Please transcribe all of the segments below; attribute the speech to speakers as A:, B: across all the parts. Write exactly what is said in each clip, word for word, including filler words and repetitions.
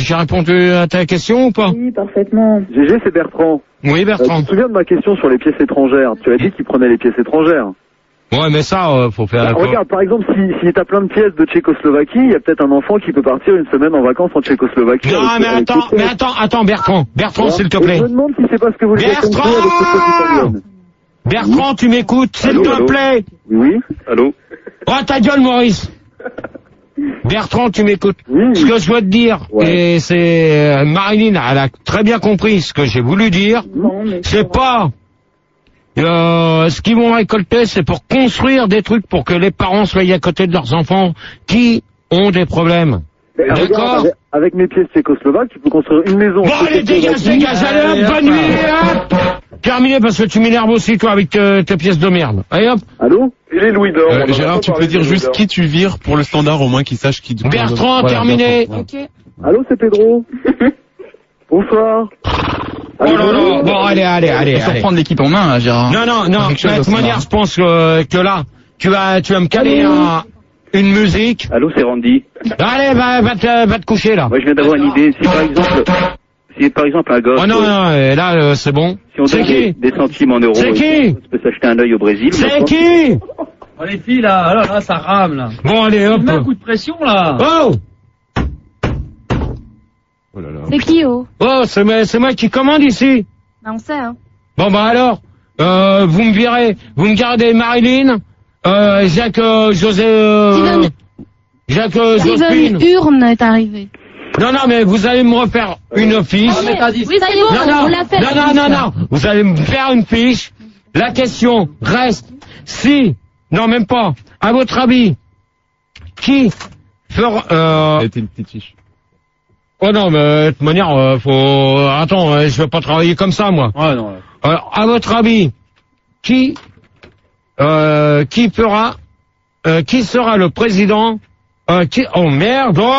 A: J'ai répondu à ta question ou pas?
B: Oui, parfaitement.
C: G G, c'est Bertrand.
A: Oui, Bertrand.
C: Euh, tu te souviens de ma question sur les pièces étrangères? Tu as dit qu'il prenait les pièces étrangères.
A: Ouais, mais ça, euh, faut faire...
C: Bah, regarde, par exemple, si, si t'as plein de pièces de Tchécoslovaquie, il y a peut-être un enfant qui peut partir une semaine en vacances en Tchécoslovaquie.
A: Non, mais attends, mais attends, attends, Bertrand. Bertrand,
C: ouais.
A: s'il te
C: Et
A: plaît.
C: je me demande si c'est pas ce que vous voulez
A: Bertrand
C: compris avec cette petite italienne.
A: Bertrand, tu m'écoutes, s'il
C: Allô,
A: te
C: allô
A: plaît.
C: Oui. Allô.
A: Oh, ta gueule, Maurice. Bertrand, tu m'écoutes.
C: Oui.
A: Ce que je dois te dire,
C: Ouais.
A: et c'est euh, Marilyn, elle a très bien compris ce que j'ai voulu dire.
B: Non, mais
A: C'est pas euh, ce qu'ils vont récolter, c'est pour construire des trucs pour que les parents soient à côté de leurs enfants qui ont des problèmes.
C: Mais regarde,
A: D'accord.
C: avec, avec mes pièces tchécoslovaques, tu peux construire une maison.
A: Bon,
C: en
A: allez, dégage,
C: Tchécoslovaquie.
A: dégage, allez, hop, bonne nuit, hop. Terminé, parce que tu m'énerves aussi, toi, avec te- tes pièces de merde. Allez, hop.
C: Allô? Il est Louis d'Or.
D: Euh, Gérard, tu peux dire juste qui tu vires pour le standard, au moins qu'ils sachent qui...
A: Bertrand,
D: Voilà,
A: terminé.
D: Bertrand.
B: Ok.
C: Allô, c'est Pedro. Bonsoir.
A: Oh là là, bon, allez, allez, allez.
E: Il faut
A: allez.
E: reprendre l'équipe en main, hein, Gérard.
A: Non, non, non,
E: Quelque chose
A: de toute
E: au
A: manière,
E: standard.
A: je pense que, que là, tu vas, tu vas me caler un- une musique.
F: Allô, c'est Randy.
A: Allez, va, va, te, va te coucher, là.
F: Moi, je viens d'avoir une idée. Si par exemple, si par exemple un gosse,
A: Oh non, non, euh, là, euh, c'est bon.
F: si on
A: C'est
F: donne des,
A: qui?
F: des centimes en euros,
A: C'est qui?
F: on peut s'acheter un œil au Brésil.
A: C'est
F: maintenant.
A: qui?
G: Oh les filles là, oh là, là ça rame là.
A: Bon, allez, hop.
G: Tu mets un coup de pression là.
A: Oh!
D: Oh là là.
B: C'est qui, oh?
A: Oh, c'est moi, c'est moi qui commande ici.
B: Ben, on sait, hein.
A: Bon, bah alors, euh, vous me virez, vous me gardez Marilyn, euh, Jacques, euh, José, euh,
B: Steven.
A: Jacques, euh, Jospin.
B: Steven Urne est arrivé.
A: Non, non, mais vous allez me refaire une fiche.
B: Ah, mais-
G: t'as dit-
B: oui, ça y est,
A: Non, non,
B: on l'a fait.
A: non, non, non, non, vous allez me faire une fiche. La question reste si, non, même pas, à votre avis, qui fera, euh,
D: C'était une petite fiche.
A: oh non, mais de toute manière, euh, faut, attends, euh, je vais pas travailler comme ça, moi.
G: Ouais non.
A: Alors, à votre avis, qui, euh, qui fera, euh, qui sera le président, euh, qui, oh merde, oh,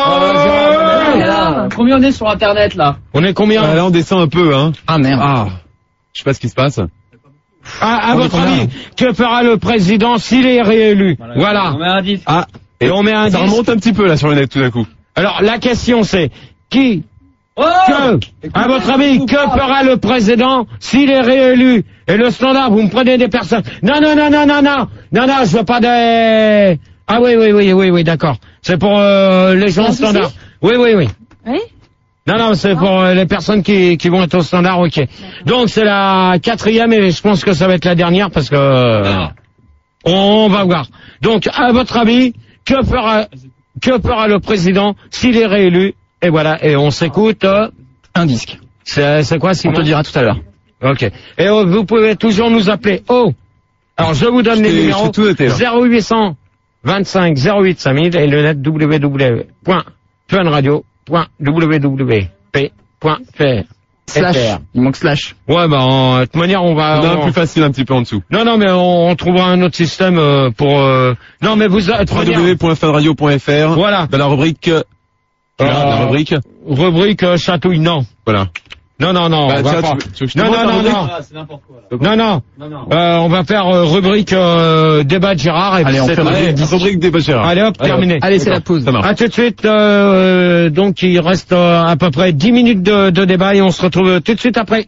G: Là, combien on est sur internet là?
A: on est combien?
D: Ah, là, on descend un peu, hein.
E: Ah merde.
D: Ah. Je sais pas ce qui se passe.
A: À, à
E: On est
A: votre
E: combien,
A: avis, que fera le président s'il est réélu?
G: On
A: Voilà.
G: met un dix.
D: Ah.
A: Et on met un
D: Ça
A: disque.
D: remonte un petit peu, là, sur le net, tout d'un coup.
A: Alors, la question c'est, qui,
G: Oh
A: que, à votre avis, que fera le président s'il est réélu? Et le standard, vous me prenez des personnes. Non, non, non, non, non, non, non, non, je veux pas des... Ah oui, oui, oui, oui, oui, d'accord. C'est pour euh, les gens
B: Un
A: au
B: souci
A: standard. Oui, oui, oui.
B: Oui?
A: Non, non, c'est pour euh, les personnes qui, qui vont être au standard, ok. Donc c'est la quatrième et je pense que ça va être la dernière parce que euh, on va voir. Donc, à votre avis, que fera que fera le président s'il est réélu? Et voilà, et on s'écoute. euh,
E: Un disque.
A: c'est c'est quoi,
E: On
A: Simon?
E: te le dira tout à l'heure.
A: Ok. Et euh, vous pouvez toujours nous appeler. Oh. Alors je vous donne
D: Je
A: les
D: t'ai-
A: numéros.
D: je t'ai tout noté, là.
A: zéro huit cent vingt-cinq zéro huit cinq mille et le net w w w point fun radio point w w p point f r.
E: Slash. Il manque slash.
A: Ouais, bah, en- de toute manière, on va...
D: On a un
A: on-
D: plus facile un petit peu en dessous.
A: Non, non, mais on, on trouvera un autre système euh, pour... euh, Non, mais vous... de toute manière,
D: w w w point fun radio point f r.
A: Voilà.
D: Dans la rubrique... euh,
A: Euh,
D: la rubrique.
A: Rubrique euh, chatouille, non.
D: Voilà.
A: Non, non, non,
D: Bah,
A: on va
D: tiens,
A: pas.
D: tu veux- tu veux que je te
A: Non,
D: montre
A: non,
D: la
A: non,
D: rubrique
A: non.
G: Ah, c'est n'importe quoi là.
A: Non, non.
G: Non, non.
A: Euh, on va faire euh, rubrique euh, débat de Gérard. Et
E: Allez, on
A: c'est
E: fait
A: très-
E: rubrique.
D: Rubrique des Bachara.
A: Allez, hop, terminé.
E: Allez, c'est la pause.
D: Ça marche.
A: À tout de suite. Euh, donc, il reste euh, à peu près dix minutes de, de débat et on se retrouve tout de suite après.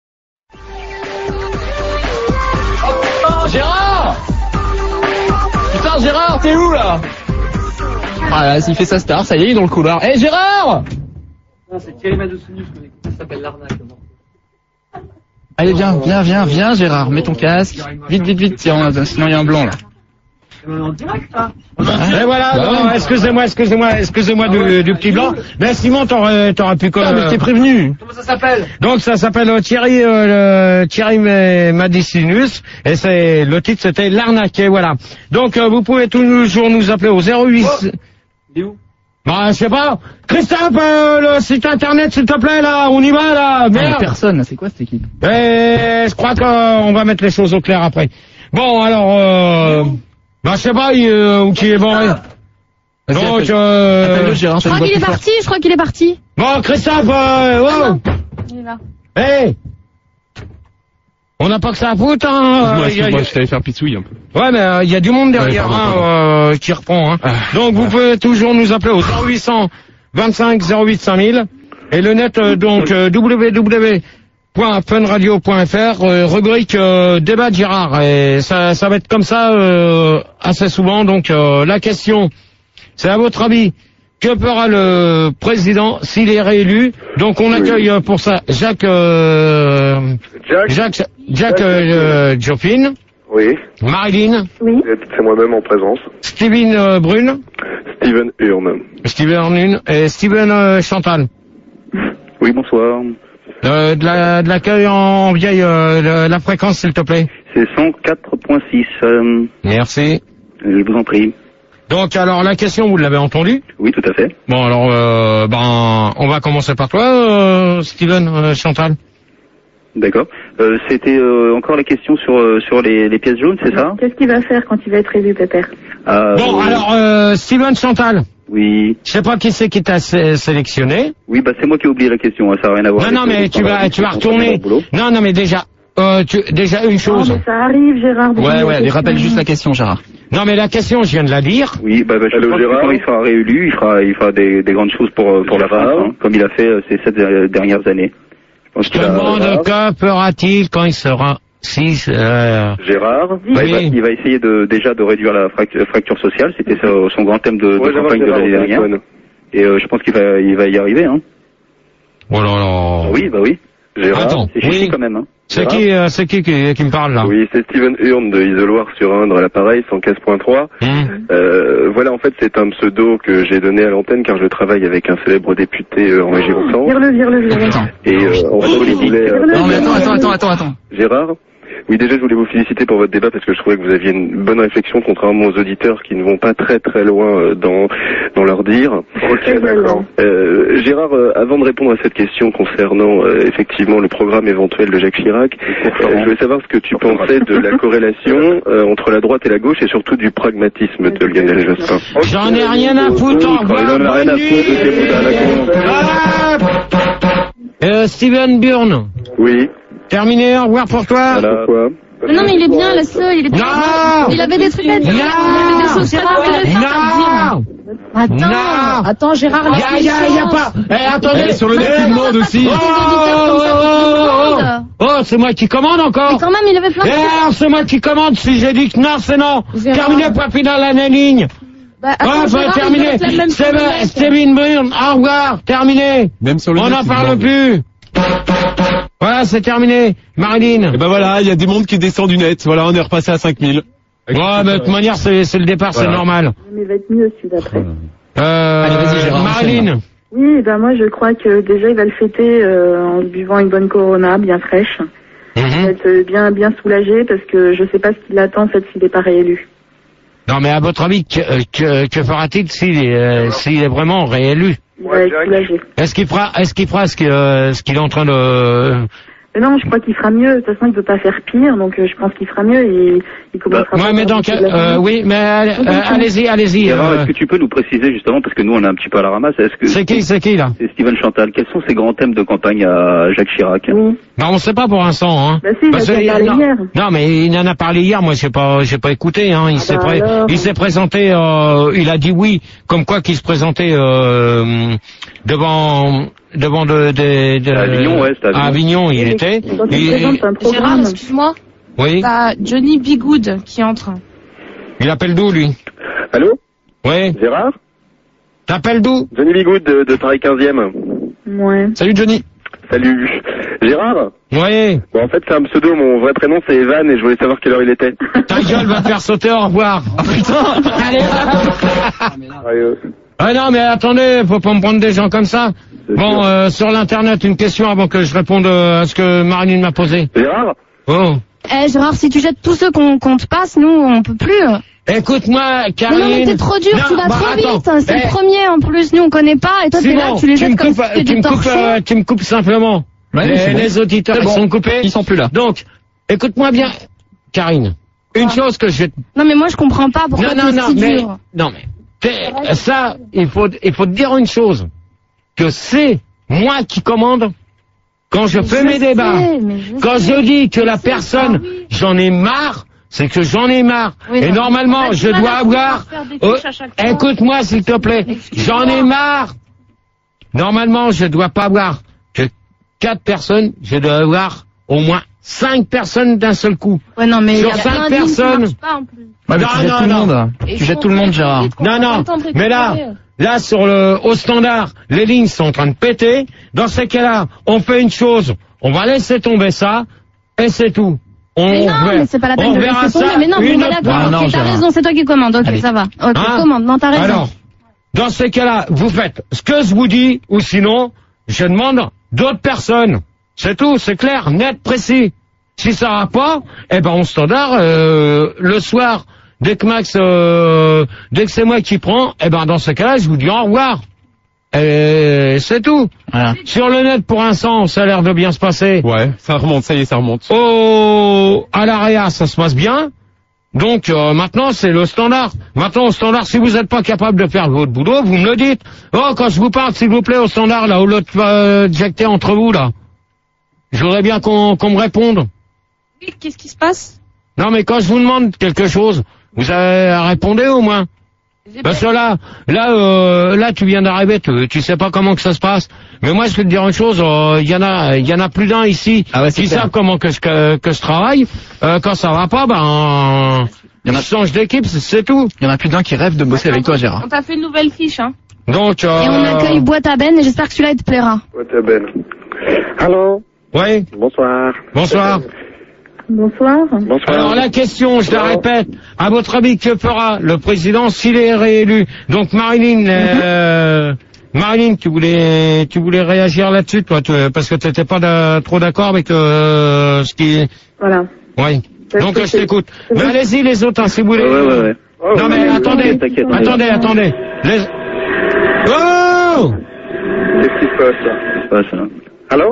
G: Oh, Gérard! Putain, Gérard, t'es où là?
E: Ah là, s'il fait sa star, ça y est, il est dans le couloir. Eh Gérard!
G: Non, c'est Thierry Madoucinus, ça s'appelle l'arnaque.
E: Allez, viens, viens, viens, viens, Gérard, mets ton casque. Vite, vite, vite, tiens, sinon il y a un blanc là.
G: On est en direct là.
A: Et voilà,
E: Bah
A: non,
E: ouais.
A: excusez-moi, excusez-moi, excusez-moi du, du petit blanc. Mais Simon, t'aurais, t'aurais pu quoi
E: Ah, mais je t'ai prévenu.
G: Comment ça s'appelle?
A: Donc ça s'appelle euh, Thierry, euh, le, Thierry Ma- Madicinus et c'est le titre c'était l'arnaqué, voilà. Donc euh, vous pouvez toujours nous appeler au zéro huit.
G: Il est où?
A: Bah je sais pas. Christophe, euh, le site internet s'il te plaît là, on y va là.
E: Ah, mais
A: Merde.
E: personne, c'est quoi cette équipe?
A: Et je crois qu'on va mettre les choses au clair après. Bon alors, euh, bah je sais pas il, euh, où qui est bon.
E: Vas-y,
A: Donc
E: appelle-
A: euh,
E: Appelle-le, Gérard,
B: Je
E: ça
B: crois
E: nous
B: qu'il est
E: voit plus
B: parti, je crois qu'il est parti.
A: bon Christophe, euh,
B: Ah
A: wow.
B: non. Il est là.
A: Hey. On n'a pas que ça à foutre, hein.
D: Excuse-moi,
A: euh, y a-
D: excuse-moi,
A: y a-
D: je t'allais faire pitsouille un peu.
A: Ouais, mais il euh, y a du monde derrière
D: Ouais, pardon,
A: hein, euh, qui reprend. Hein.
D: Ah.
A: Donc vous pouvez toujours nous appeler au zéro huit cent vingt-cinq zéro huit cinq mille Et le net, euh, donc, euh, w w w point fun radio point f r, euh, rubrique euh, débat de Gérard. Et ça, ça va être comme ça euh, assez souvent. Donc, euh, la question, c'est à votre avis, que fera le président s'il est réélu? Donc, on accueille euh, pour ça Jacques, euh,
H: Jack
A: Jacques, Jacques euh, Joffin,
H: Oui.
A: Marilyn,
B: Oui.
H: C'est moi-même en présence.
A: Steven euh, Brune,
H: Steven Hurn.
A: Steven Brune et Steven euh, Chantal.
F: Oui, bonsoir.
A: Euh, de la, de l'accueil en vieille, euh, la, la fréquence, s'il te plaît.
F: C'est cent quatre point six. Euh,
A: Merci.
F: je vous en prie.
A: Donc, alors, la question, vous l'avez entendue?
F: Oui, tout à fait.
A: Bon, alors, euh, ben, on va commencer par toi, euh, Steven, euh, Chantal.
F: D'accord. Euh, C'était euh, encore la question sur euh, sur les, les pièces jaunes, c'est ça?
B: Qu'est-ce qu'il va faire quand il va être élu, Pépère?
F: Ah,
A: Bon,
F: euh,
A: alors, euh, Steven, Chantal,
F: Oui.
A: je sais pas qui c'est qui t'a sé- sélectionné.
F: Oui, bah c'est moi qui ai oublié la question, hein, ça n'a rien à voir.
A: Non, non,
F: avec, euh,
A: mais
F: le
A: tu vas,
F: travail,
A: tu vas
F: c'est
A: retourner.
F: mon boulot.
A: Non, non, mais déjà, euh, tu, déjà une
B: Non,
A: chose.
B: mais ça arrive, Gérard. de
E: Ouais,
B: poser
E: ouais,
B: la
E: lui
B: question.
E: rappelle juste la question, Gérard.
A: Non, mais la question, je viens de la dire.
F: Oui, bah, bah je
H: Allô,
F: pense
H: Gérard
F: que quand il sera réélu, il fera il fera des, des grandes choses pour euh, pour la
H: Gérard.
F: France, hein, comme il a fait euh, ces sept euh, dernières années. Je pense
A: Je
F: qu'il
A: te
F: a-
A: demande que fera-t-il quand il sera si euh,
H: Gérard.
F: Bah, il, va,
A: Oui.
F: il va essayer de déjà de réduire la frac- fracture sociale. C'était son, son grand thème de, de
H: Ouais, j'avais
F: campagne de
H: Gérard au
F: l'année dernière.
H: téléphone.
F: Et euh, je pense qu'il va il va y arriver. Hein.
A: Oh là là.
F: Oui, bah oui.
H: Gérard.
A: Attends.
F: C'est chichi
A: Oui.
F: quand même. Hein.
A: C'est qui, euh, c'est qui, qui qui me parle là?
H: Oui, c'est Steven Hurn de Isoloir sur Indre à l'appareil, cent quinze point trois.
A: Hum.
H: Euh, voilà, en fait, c'est un pseudo que j'ai donné à l'antenne car je travaille avec un célèbre député euh, en région Centre.
B: Vire-le, vire-le, vire-le.
E: Attends.
H: Et euh, en fait, je voulais... euh,
E: Non, mais attends, attends, attends, attends, attends.
H: Gérard. Oui, déjà, je voulais vous féliciter pour votre débat parce que je trouvais que vous aviez une bonne réflexion, contrairement aux auditeurs qui ne vont pas très très loin euh, dans dans leur dire.
B: Ok, d'accord.
H: Euh, Gérard, euh, avant de répondre à cette question concernant euh, effectivement le programme éventuel de Jacques Chirac, euh, je voulais savoir ce que tu pensais de la corrélation euh, entre la droite et la gauche et surtout du pragmatisme de Lionel Jospin.
A: J'en ai rien à foutre, au revoir,
F: Il en a rien à
A: bonne
F: foutre de ces
A: nuit.
F: boudins, la con.
A: Ah Euh, Steven Byrne,
H: Oui,
A: terminé, au revoir pour toi.
H: voilà. Pourquoi?
B: Mais non, mais il est bien, laisse-le, il est bien.
A: Non.
B: Il avait des trucs à dire.
A: Non.
B: Il avait des choses très intéressantes à dire.
A: Non.
B: Attends,
A: Non.
B: attends, Gérard,
A: Y a, y a, y a pas. Eh, attendez.
E: Eh, sur le net, il demande aussi.
A: Oh, oh, oh, oh, oh, c'est moi qui commande
B: Mais
A: encore.
B: quand même, il avait plein de
A: Eh,
B: trucs.
A: alors, c'est moi qui commande. Si j'ai dit que non, c'est non.
B: Gérard.
A: Terminé, point final, la ligne.
B: Bah,
A: Ouais,
B: attends,
A: bah,
B: Gérard, il
A: terminé.
B: reste la même
A: Steven,
B: problématique.
A: Steven Byrne, au revoir. Terminé.
D: Même sur le
A: On
D: net,
A: n'en
D: il
A: parle
D: demande.
A: plus. Voilà, c'est terminé. Marilyn.
D: Et ben voilà, il y a des mondes qui descendent du net. Voilà, on est repassé à cinq mille.
A: Ouais, mais de toute manière, c'est c'est le départ, c'est
D: Voilà.
A: normal.
B: Mais il va être mieux celui d'après.
A: Euh,
E: Allez, vas-y, Gérard,
A: Marilyn.
B: Oui, ben moi je crois que déjà il va le fêter euh, en se buvant une bonne Corona bien fraîche. Il va
A: Mhm.
B: être bien bien soulagé parce que je sais pas ce qui l'attend en fait s'il n'est pas réélu.
A: Non, mais à votre avis, que, que, que fera-t-il s'il est, euh, s'il est vraiment réélu?
B: Il va être soulagé.
A: Est-ce qu'il fera, est-ce qu'il fera ce que, euh, ce qu'il est en train de...
B: Mais non, je crois qu'il fera mieux. De toute façon, il peut pas faire pire, donc euh, je pense qu'il fera mieux et il commencera.
A: Ouais,
B: pas
A: mais
B: à
A: donc,
B: faire beaucoup de la
A: euh,
B: journée.
A: oui, mais euh, euh, allez-y, allez-y.
F: Gérard,
A: euh,
F: est-ce que tu peux nous préciser justement, parce que nous on est un petit peu à la ramasse, est-ce que
A: c'est qui, c'est qui, là?
F: c'est Steven Chantal, quels sont ses grands thèmes de campagne à Jacques Chirac?
B: Oui.
A: Non, on sait pas pour l'instant, hein.
B: Bah si, il
A: Parce
B: a
A: que-
B: déjà parlé
A: non,
B: hier.
A: non, mais il en a parlé hier, moi j'ai pas, j'ai pas écouté, hein. Il s'est
B: bah
A: pré-
B: alors.
A: il s'est présenté, euh, il a dit oui, comme quoi qu'il se présentait euh, devant, devant de, de, de
F: À Avignon, ouais, c'était à
A: à Avignon, il
B: Oui,
A: était.
B: Quand il
A: Il-
B: présente un
I: Gérard,
B: programme.
I: excuse-moi,
A: oui,
I: t'as Johnny Bigood qui entre.
A: il appelle d'où lui?
H: Allô?
A: Oui,
H: Gérard?
A: t'appelles d'où?
H: Johnny Bigoud de, de Paris quinzième.
B: Ouais.
E: Salut Johnny.
H: Salut. Gérard?
A: Oui,
H: Bon, en fait, c'est un pseudo. Mon vrai prénom, c'est Evan et je voulais savoir quelle heure il était.
A: ta gueule va te faire sauter, au revoir.
E: Ah putain.
A: Allez,
H: Sérieux.
A: ah non, mais attendez, faut pas me prendre des gens comme ça. Bon, euh, sur l'internet, une question avant que je réponde euh, à ce que Marine m'a posé.
H: Gérard?
A: Oh.
B: Eh Gérard, si tu jettes tous ceux qu'on qu'on te passe, nous on peut plus.
A: Écoute-moi,
B: Mais
A: Karine.
B: non, mais t'es trop dur,
A: Non,
B: tu vas
A: bah,
B: trop
A: attends.
B: vite. C'est
A: Eh,
B: le premier en plus, nous on connaît pas et toi t'es là,
A: Simon,
B: tu les
A: tu me
B: jettes comme
A: coupes,
B: si c'était
A: tu
B: du
A: me coupes,
B: torchon.
A: euh, tu me coupes simplement.
E: Ouais,
A: les,
E: c'est bon.
A: les auditeurs
E: C'est
A: ils
E: bon.
A: sont coupés.
E: Ils sont plus là.
A: Donc, écoute-moi bien, Karine. Une
B: Ah.
A: chose que je vais...
B: Non mais moi je comprends pas pourquoi
A: non, non,
B: t'es
A: non,
B: si
A: mais...
B: dur.
A: Non, mais... t'es- Ça, il faut, il faut te dire une chose. Que c'est moi qui commande quand je fais
B: Je
A: mes débats.
B: sais, mais je
A: Quand
B: sais.
A: je dis que la
B: sais,
A: personne,
B: ah oui.
A: j'en ai marre, c'est que j'en ai marre.
B: Oui,
A: Et
B: non.
A: normalement,
B: Bah, tu
A: je
B: vas
A: dois
B: la
A: avoir...
B: faire des
A: Oh,
B: fiches à chaque fois.
A: écoute-moi, s'il te plaît.
B: Excuse-moi.
A: J'en ai marre normalement, je dois pas avoir que quatre personnes, je dois avoir au moins cinq personnes d'un seul coup.
I: Ouais, non, mais
A: sur
I: y a
A: cinq
I: plein de lignes qui
A: personnes.
I: marchent pas, en plus.
E: Ouais, mais
A: Non,
E: tu jettes
A: non,
E: tout le
A: non.
E: monde.
I: Et
E: Tu
I: ils
E: jettes
I: font
E: tout le monde,
I: très
E: Gérard.
I: vite, qu'on
A: Non,
I: a pas
A: non,
I: le temps de
A: mais là,
I: récupérer.
A: là sur le au standard, les lignes sont en train de péter. Dans ces cas-là, on fait une chose, on va laisser tomber ça, et c'est tout. On
I: Mais non,
A: verra-
I: mais c'est pas la peine
A: on
I: de
A: verra
I: laisser tomber.
A: ça
I: Mais non, bon,
A: une
I: bah,
A: autre
I: d'accord,
E: Ah, non,
I: ok, t'as
E: Gérard.
I: raison, c'est toi qui commande. Ok,
E: Allez.
I: ça va. Ok,
A: Hein
I: commande. Non, t'as raison.
A: Alors, dans ces cas-là, vous faites ce que je vous dis, ou sinon, je demande d'autres personnes. C'est tout, c'est clair, net, précis. Si ça va pas, eh ben on standard, euh, le soir, dès que Max, euh, dès que c'est moi qui prends, eh ben dans ce cas-là, je vous dis au revoir. Et c'est tout.
E: Voilà.
A: Sur le net, pour l'instant, ça a l'air de bien se passer.
D: Ouais, ça remonte, ça y est, ça remonte.
A: Au, à l'Area, ça se passe bien. Donc euh, maintenant, c'est le standard. Maintenant, au standard, si vous n'êtes pas capable de faire votre boulot, vous me le dites. Oh, quand je vous parle, s'il vous plaît, au standard, là, au lieu de euh, injecter entre vous, là. Je voudrais bien qu'on qu'on me réponde.
I: Oui, qu'est-ce qui se passe?
A: Non, mais quand je vous demande quelque chose, vous avez répondez au moins. Parce que là, là, euh, là, tu viens d'arriver, tu, tu sais pas comment que ça se passe. Mais moi, je vais te dire une chose, il y en a, il y en a plus d'un ici
E: Ah ouais, c'est
A: qui
E: clair.
A: savent comment que je, que, que je travaille. Euh, quand ça va pas, ben,
E: Il y en a-
A: je change d'équipe, c'est- c'est tout.
E: Il y en a plus d'un qui rêve de bosser avec toi, Gérard.
I: On t'a fait une nouvelle fiche, hein.
A: Donc, euh,
I: Et on accueille Boîte à Ben et j'espère que celui-là il te plaira.
C: Allô.
A: oui,
C: Bonsoir.
A: bonsoir.
B: Bonsoir.
C: Bonsoir.
A: Alors la question, je la répète, à votre avis, que fera le président s'il est réélu? Donc Marilyn, euh, Marilyn, tu voulais, tu voulais réagir là-dessus, toi, tu- parce que tu n'étais pas da- trop d'accord avec euh, ce qui.
B: Voilà.
A: Oui.
B: Parce
A: Donc
B: que
A: je
B: c'est-
A: t'écoute.
B: c'est
A: Mais
B: vrai.
A: allez-y les autres, hein, si vous voulez.
F: Ouais, ouais, ouais.
A: Non mais
B: ouais,
A: attendez,
F: t'inquiète, on est
A: attendez,
F: là.
A: attendez. Les... Oh
C: Qu'est-ce qui se passe?
F: Ouais, ça.
C: Allô?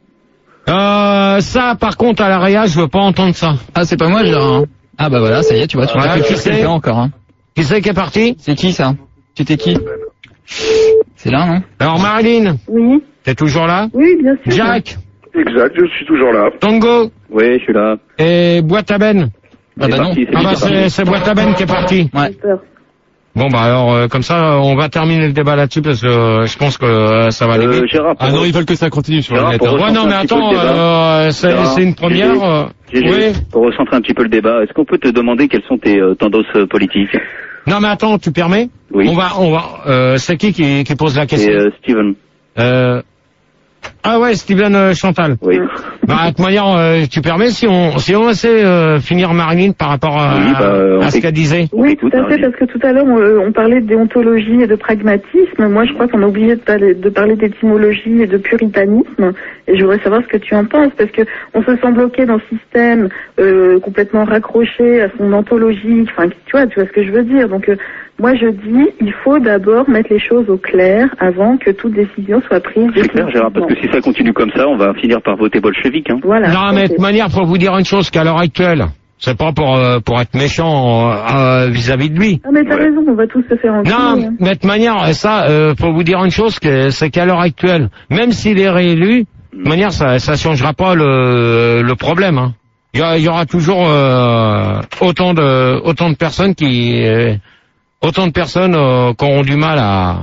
A: euh, ça, par contre, à l'Area, je veux pas entendre ça.
E: Ah, c'est pas moi, Gérard. hein. Ah bah voilà, ça y est, tu vois, tu
A: Voilà,
E: vois
A: qui
E: que
A: c'est
E: quelqu'un encore. Hein.
A: Qui c'est qui est parti?
E: C'est qui ça? Tu t'es qui? C'est là, non?
A: Alors Marilyn,
B: Oui.
A: t'es toujours là?
B: Oui, bien sûr.
A: Jack,
C: Exact, je suis toujours là.
A: Tango
F: Oui, je suis là.
A: et Boîte à Ben.
E: Ah bah non.
F: parti, c'est
A: Ah
F: lui
A: bah
F: qui est parti.
A: c'est c'est Boîte à Ben qui est parti.
E: Ouais.
B: J'ai peur.
A: Bon bah alors euh, comme ça on va terminer le débat là-dessus parce que euh, je pense que euh, ça va aller
F: Euh,
A: vite.
F: Gérard, pour
D: Ah non, ils veulent que ça continue sur le
F: Gérard,
D: net.
F: pour
D: hein.
A: Ouais non mais
F: un petit peu
A: attends,
F: le débat.
A: euh, c'est
F: Gérard,
A: c'est une première.
F: Gégé,
A: euh,
F: Gégé,
A: oui.
F: pour recentrer un petit peu le débat, est-ce qu'on peut te demander quelles sont tes euh, tendances euh, politiques?
A: Non mais attends, tu permets?
F: Oui.
A: On va on va. Euh, c'est qui, qui qui pose la
F: C'est
A: question?
F: euh, Steven.
A: Euh, Ah ouais, Steven euh, Chantal.
F: Oui.
A: Bah de toute manière, euh, tu permets si on si on essaie euh, finir Marilyn par rapport à,
F: Oui, bah, euh,
A: à
F: on
A: ce
F: fait-
A: qu'elle disait.
B: Oui,
F: Écoute,
B: tout à fait,
F: Marie.
B: parce que tout à l'heure, on, euh, on parlait de déontologie et de pragmatisme. Moi, je crois qu'on a oublié de parler, de parler d'étymologie et de puritanisme. Et je voudrais savoir ce que tu en penses, parce que on se sent bloqué dans ce système euh, complètement raccroché à son ontologie. Enfin, tu vois, tu vois ce que je veux dire. Donc, euh, moi, je dis, il faut d'abord mettre les choses au clair avant que toute décision soit prise.
F: C'est clair, Gérard, parce que si ça continue comme ça, on va finir par voter bolchevique. Hein.
B: Voilà.
A: Non mais de
B: Ok.
A: toute manière, faut vous dire une chose qu'à l'heure actuelle, c'est pas pour euh, pour être méchant euh, euh, vis-à-vis de lui.
B: Ah, mais t'as
F: Ouais.
B: raison, on va tous se faire enculer.
A: Non,
B: hein.
A: mais de toute manière, ça, euh, faut vous dire une chose, que c'est qu'à l'heure actuelle, même s'il est réélu, de toute manière, ça ça changera pas le le problème. Hein. Il y, a- il y aura toujours euh, autant de autant de personnes qui euh, autant de personnes euh, qui auront du mal à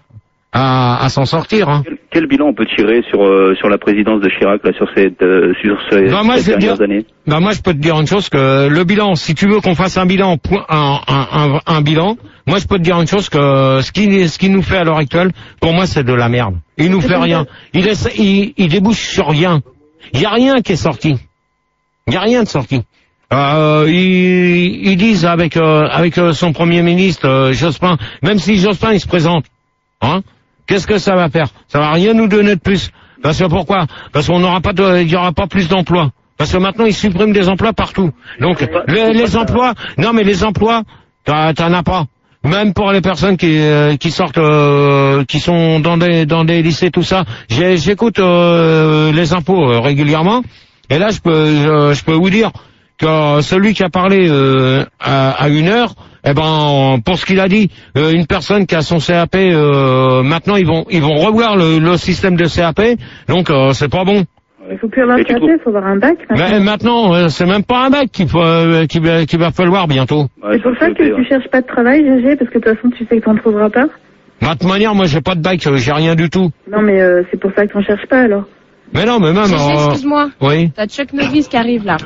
A: à, à s'en sortir. Hein.
F: Quel, quel bilan on peut tirer sur euh, sur la présidence de Chirac là, sur cette euh, sur ces,
A: Bah, moi,
F: ces
A: je vais
F: dernières
A: dire-
F: années?
A: Bah moi je peux te dire une chose, que le bilan, si tu veux qu'on fasse un bilan, point- un, un, un, un bilan, moi je peux te dire une chose, que ce qui ce qu'il nous fait à l'heure actuelle, pour moi c'est de la merde. Il nous fait rien. Il, essaie- il, il débouche sur rien. Il y a rien qui est sorti. Il y a rien de sorti. Euh, ils, ils disent avec euh, avec euh, son premier ministre euh, Jospin, même si Jospin il se présente, hein, qu'est-ce que ça va faire? Ça va rien nous donner de plus. Parce que pourquoi? Parce qu'on n'aura pas de, il y aura pas plus d'emplois. Parce que maintenant ils suppriment des emplois partout. Donc les, les emplois, non mais les emplois, t'en t'en as pas. Même pour les personnes qui euh, qui sortent, euh, qui sont dans des dans des lycées, tout ça. J'ai- J'écoute euh, les impôts euh, régulièrement. Et là, je peux je, je peux vous dire que celui qui a parlé euh, à, à une heure, eh ben pour ce qu'il a dit, euh, une personne qui a son C A P, euh, maintenant ils vont ils vont revoir le, le système de C A P. Donc euh, c'est pas bon.
B: Il faut plus avoir
F: Et
B: un
F: tu
B: C A P, il faut avoir un bac.
A: Mais
B: maintenant.
A: maintenant, euh, c'est même pas un bac qu'il faut euh, qu'il va, qu'il va falloir bientôt.
F: Ouais,
B: C'est pour
F: faut
B: ça
F: le
B: que
F: noter,
B: tu
F: ouais.
B: cherches pas de travail, G G, parce que de toute façon, tu sais que t'en trouveras pas.
A: De toute manière, moi, j'ai pas de bike, j'ai rien du tout.
B: Non, mais euh, c'est pour ça qu'on cherche pas, alors.
A: Mais non, mais même...
I: Gégé,
A: euh,
I: excuse-moi.
A: Oui.
I: T'as Chuck Norris qui arrive là.